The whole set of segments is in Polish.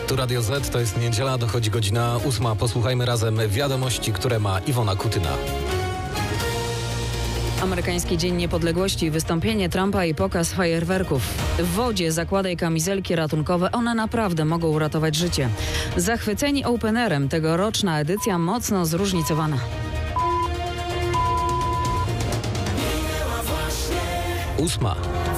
Tu Radio Z, to jest niedziela, dochodzi godzina 8. Posłuchajmy razem wiadomości, które ma Iwona Kutyna. Amerykański Dzień Niepodległości, wystąpienie Trumpa i pokaz fajerwerków. W wodzie zakładaj kamizelki ratunkowe, one naprawdę mogą uratować życie. Zachwyceni openerem, tegoroczna edycja mocno zróżnicowana. Ósma.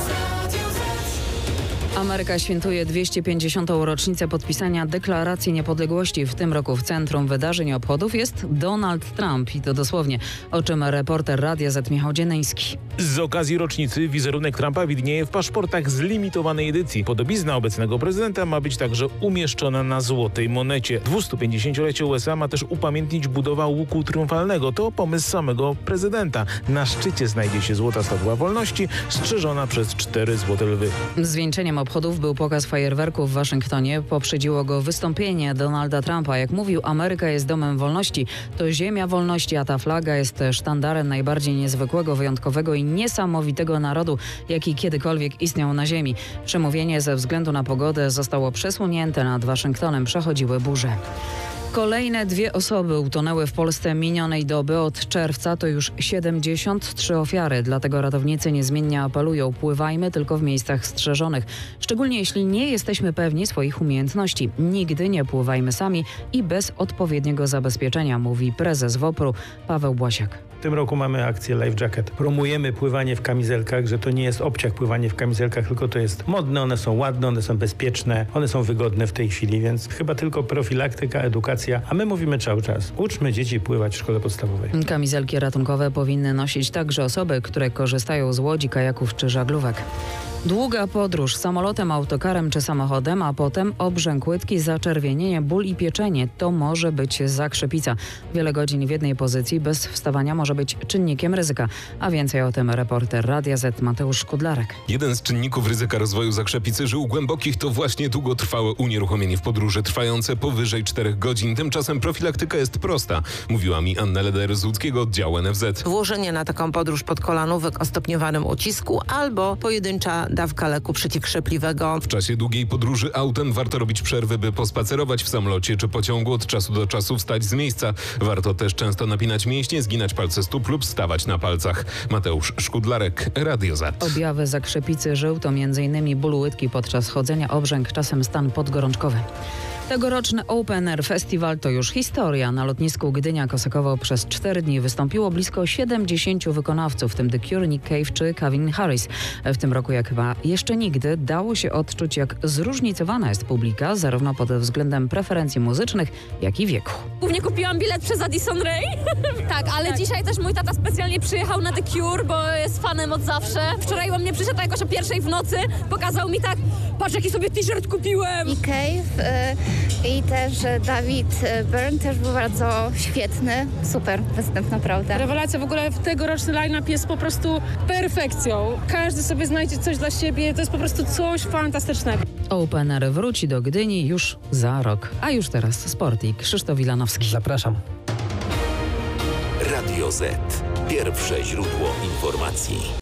Ameryka świętuje 250. rocznicę podpisania Deklaracji Niepodległości. W tym roku w centrum wydarzeń i obchodów jest Donald Trump. I to dosłownie, o czym reporter Radia Z Michał Dzienyński. Z okazji rocznicy wizerunek Trumpa widnieje w paszportach z limitowanej edycji. Podobizna obecnego prezydenta ma być także umieszczona na złotej monecie. 250-lecie USA ma też upamiętnić budowa łuku triumfalnego. To pomysł samego prezydenta. Na szczycie znajdzie się złota statua wolności, strzeżona przez 4 złote lwy. Zwieńczeniem obchodów był pokaz fajerwerków w Waszyngtonie. Poprzedziło go wystąpienie Donalda Trumpa. Jak mówił, Ameryka jest domem wolności. To ziemia wolności, a ta flaga jest sztandarem najbardziej niezwykłego, wyjątkowego i niesamowitego narodu, jaki kiedykolwiek istniał na ziemi. Przemówienie ze względu na pogodę zostało przesunięte. Nad Waszyngtonem przechodziły burze. Kolejne 2 osoby utonęły w Polsce minionej doby. Od czerwca to już 73 ofiary. Dlatego ratownicy niezmiennie apelują: pływajmy tylko w miejscach strzeżonych. Szczególnie jeśli nie jesteśmy pewni swoich umiejętności. Nigdy nie pływajmy sami i bez odpowiedniego zabezpieczenia, mówi prezes WOPR-u Paweł Błasiak. W tym roku mamy akcję Life Jacket. Promujemy pływanie w kamizelkach, że to nie jest obciach pływanie w kamizelkach, tylko to jest modne, one są ładne, one są bezpieczne, one są wygodne w tej chwili, więc chyba tylko profilaktyka, edukacja, a my mówimy cały czas: uczmy dzieci pływać w szkole podstawowej. Kamizelki ratunkowe powinny nosić także osoby, które korzystają z łodzi, kajaków czy żaglówek. Długa podróż samolotem, autokarem czy samochodem, a potem obrzęk łydki, zaczerwienienie, ból i pieczenie. To może być zakrzepica. Wiele godzin w jednej pozycji bez wstawania może być czynnikiem ryzyka. A więcej o tym reporter Radia Z Mateusz Szkudlarek. Jeden z czynników ryzyka rozwoju zakrzepicy żył głębokich to właśnie długotrwałe unieruchomienie w podróży trwające powyżej 4 godzin. Tymczasem profilaktyka jest prosta, mówiła mi Anna Leder z łódzkiego oddziału NFZ. Włożenie na taką podróż podkolanówek o stopniowanym ucisku albo pojedyncza dawka leku przeciwkrzepliwego. W czasie długiej podróży autem warto robić przerwy, by pospacerować w samolocie czy pociągu, od czasu do czasu wstać z miejsca. Warto też często napinać mięśnie, zginać palce stóp lub stawać na palcach. Mateusz Szkudlarek, Radio Z. Objawy zakrzepicy żył to m.in. ból łydki podczas chodzenia, obrzęk, czasem stan podgorączkowy. Tegoroczny Open Air Festival to już historia. Na lotnisku Gdynia-Kosakowo przez 4 dni wystąpiło blisko 70 wykonawców, w tym The Cure, Nick Cave czy Calvin Harris. W tym roku, jak chyba jeszcze nigdy, dało się odczuć, jak zróżnicowana jest publika, zarówno pod względem preferencji muzycznych, jak i wieku. Głównie kupiłam bilet przez Addison Rae. Tak, ale dzisiaj też mój tata specjalnie przyjechał na The Cure, bo jest fanem od zawsze. Wczoraj u mnie przyszedł jakoś o 1:00 w nocy, pokazał mi tak: patrz, jaki sobie t-shirt kupiłem. Nick Cave i też David Byrne też był bardzo świetny. Super występ, naprawdę. Rewelacja, w ogóle tegoroczny line-up jest po prostu perfekcją. Każdy sobie znajdzie coś dla siebie, to jest po prostu coś fantastycznego. Open Air wróci do Gdyni już za rok. A już teraz sport i Krzysztof Wilanowski. Zapraszam. Radio Z. Pierwsze źródło informacji.